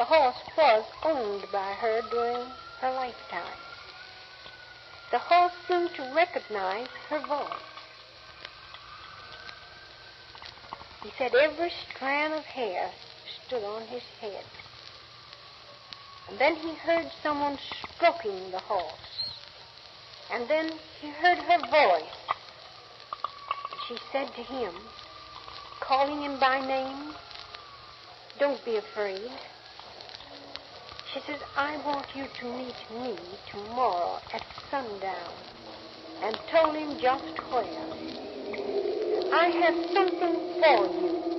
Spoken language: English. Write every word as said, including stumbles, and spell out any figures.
the horse was owned by her during her lifetime. The horse seemed to recognize her voice. He said every strand of hair stood on his head. And then he heard someone stroking the horse. And then he heard her voice. She said to him, calling him by name, "Don't be afraid." She says, "I want you to meet me tomorrow at sundown," and told him just where. "I have something for you